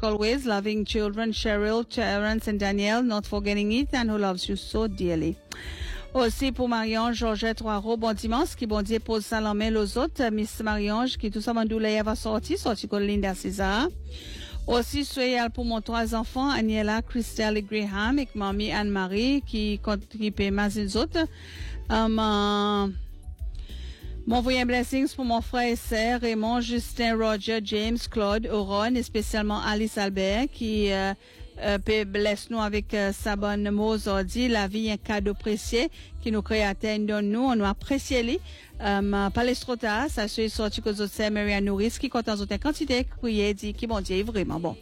always, loving children, Cheryl, Terrence and Danielle, not forgetting it, and who loves you so dearly. Aussi pour Marie-Ange, Georgette Roiro, bon dimanche, qui bon Dieu pose ça en main aux autres, Miss Marie-Ange, qui tout ça mandoulé va sortir comme Linda César. Aussi, soyez pour mon trois enfants, Aniela, Christelle et Graham, et mamie Anne-Marie, qui paie ma autres. M'envoyer blessings pour mon frère et sœur, Raymond, Justin, Roger, James, Claude, Oron, et spécialement Alice Albert, qui peut blesse nous avec sa bonne mot aujourd'hui. La vie est un cadeau précieux qui nous créateurs donne nous. On nous apprécie les. Palestrota, ça se sorti que autres c'est Maria Norris qui compte en autre quantité, crier, dit qui bon Dieu vraiment bon.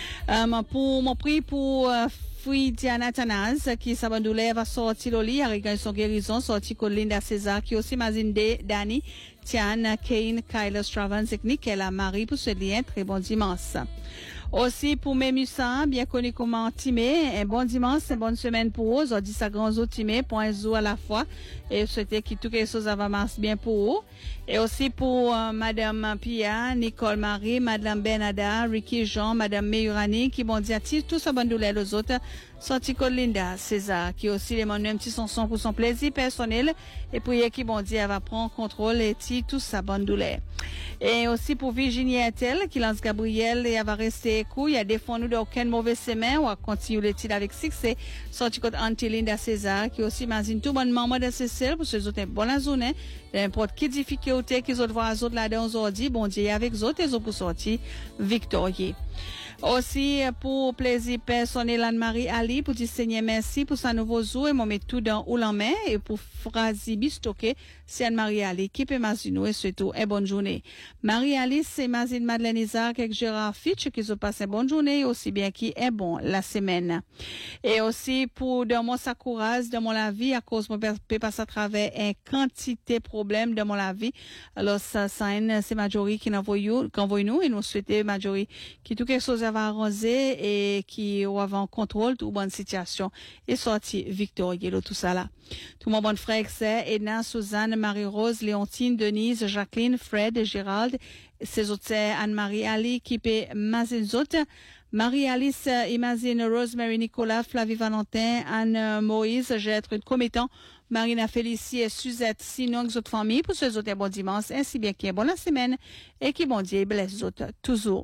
Pour mon prix pour Fui Diana Tanaz, qui s'abandonne va sortir au lit, avec son guérison, sorti que Linda César, qui aussi Mazinde, Danny, Tiana, Kane, Kyla Stravans, et Nickel, Marie, pour ce lien, très bon dimanche. Aussi, pour mes musants, bien connus comme Timé, un bon dimanche, une bonne semaine pour eux, on dit ça grand zoo Timé, pour un zoo à la fois, et souhaiter que toutes les choses avancent bien pour eux. Et aussi pour Madame Pia, Nicole Marie, Madame Benada, Ricky Jean, Madame Meurani, qui bon dit à tout ça bonne douleur aux autres, sorti Linda César, qui aussi les mon un petit son pour son plaisir personnel, et pour qui bon dit elle va prendre contrôle et tout ça bonne douleur. Et aussi pour Virginie Etel, qui lance Gabriel, et elle va rester cool, il y a des fonds nous d'aucune mauvaise semaine, on va continuer le titre avec succès, sorti contre Antilinda César, qui aussi imagine tout bon maman de Cécile, pour ceux autres bonne journée, n'importe qui difficulté qu'ils autres voir autres là-dedans aujourd'hui, bon Dieu avec eux autres, ils ont pour sortir victorieux. Aussi, pour plaisir personnel, Anne-Marie Ali, pour dire Seigneur merci pour sa nouveau jour et m'en met tout dans ou la main et pour Frazi Bistoké, c'est Anne-Marie Ali qui peut m'assurer et surtout une bonne journée. Marie Ali, c'est Mazine Madeleine Isaac avec Gérard Fitch qui se passe une bonne journée aussi bien qui est bon la semaine. Et aussi pour dans mon Sakuraz, dans mon la vie, à cause mon peut passer à travers une quantité de problèmes dans mon la vie. Alors ça, c'est Marjorie qui envoie nous et nous souhaitons Marjorie qui tout quelque chose va arranger et qui va avoir en contrôle toute bonne situation et sorti victorieux de tout ça là. Tout mon bon frère c'est Edna, Suzanne, Marie-Rose, Léontine, Denise, Jacqueline, Fred, Gérald, ces autres Anne-Marie Ali qui peut mazine autres. Marie-Alice, Imagine, Rosemary, Nicolas, Flavie Valentin, Anne Moïse, Gertrude Cométan, Marina Félicie et Suzette, sinon les autres familles pour ces autres bon dimanche, ainsi bien qui est bon la semaine et qui bon Dieu blesse les autres toujours.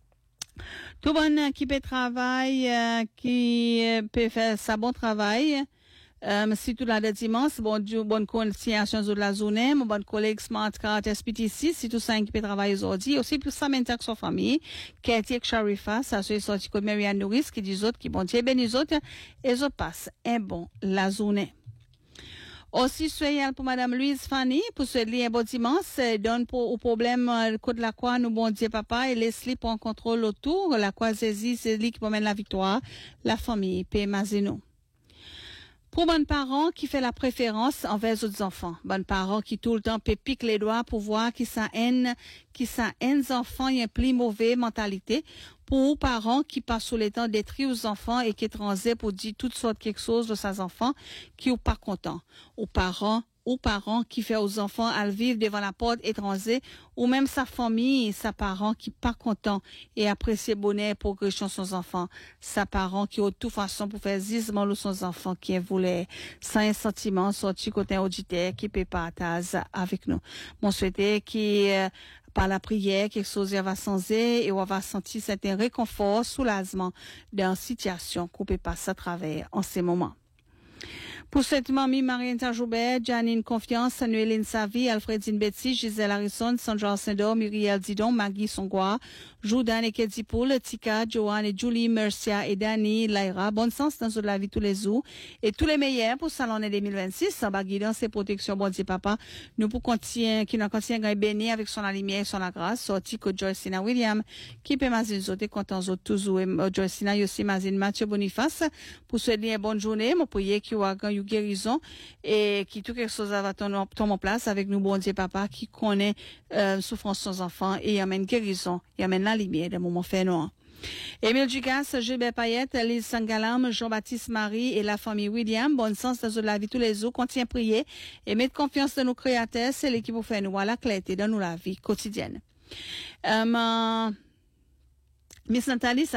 Tout bon qui peut travailler, qui peut faire sa bon travail, si tout là de dimanche, bonne continuation de la journée, mon bon collègue Smart Card SPTC, si tout ça qui peut travailler aujourd'hui, aussi pour ça maintenant que sa famille, Katie Sharifa, ça se sorti comme Marianne Norris, qui dit autres, qui bon Dieu bénit les autres, et je passe un bon la journée. Aussi, soyez pour Madame Louise Fanny, pour ce lien bon dimanche, donne pour, au problème, de la croix, nous bon Dieu papa, et Leslie pour un contrôle autour, la croix saisie, c'est lui qui promène la victoire, la famille, P. Mazeno. Pour bonnes parents qui fait la préférence envers les autres enfants. Bonnes parents qui tout le temps piquent les doigts pour voir qui ça haine enfants, y a plus mauvaise mentalité. Pour parents qui passent sous les temps détruire aux enfants et qui transaient pour dire toutes sortes quelque chose de ses enfants qui sont pas contents. Aux parents qui fait aux enfants à vivre devant la porte étrangère ou même sa famille, sa parent qui pas content et apprécier bonheur pour que son enfant, sa parent qui de toute façon pour faire zisement de son enfant qui voulait sans un sentiment sorti côté auditeur qui peut partager avec nous. Mon souhaité qui par la prière, quelque chose va changer et on va sentir certain réconfort, soulagement dans une situation qu'on peut passer à travers en ces moments. Pour cette mamie, Marianne Joubert, Janine Confiance, Noéline Savi, Alfredine Betsy, Gisèle Harrison, Sandra Sendor, Muriel Didon, Maggie Songwa, Joudan et Kedipoul, Tika, Joanne et Julie, Mercia et Dani, Laira, bonne sens dans la vie tous les jours et tous les meilleurs pour cette année 2026, sans guidance et protection, bon Dieu papa, nous pour continuer, qui nous continue à bénir avec son lumière et son grâce, sorti que Joycina William, qui peut mazine zote, content zote toujours, et Joycina aussi mazine Mathieu Boniface, pour ce lien bonne journée, mon prier qui va gagner guérison et qui tout quelque chose va tomber en place avec nous, bon Dieu papa, qui connaît, souffrance de ses enfants et y amène guérison, y amène la lumière des moments faits noirs. Émile Dugas, Gilbert Payette, Lise Sangalam, Jean-Baptiste Marie et la famille William, bonne sens dans la vie tous les jours, continue à prier et mettre confiance dans nos créateurs, c'est l'équipe pour faire nous à la clarté dans nous la vie quotidienne. Miss Nathalie,